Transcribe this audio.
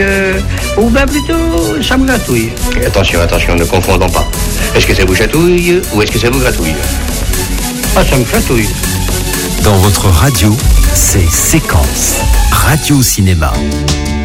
ou bien plutôt, ça me gratouille. Attention, ne confondons pas. Est-ce que ça vous chatouille ou est-ce que ça vous gratouille? Ah, ça me gratouille. Dans votre radio, c'est Séquence Radio Cinéma.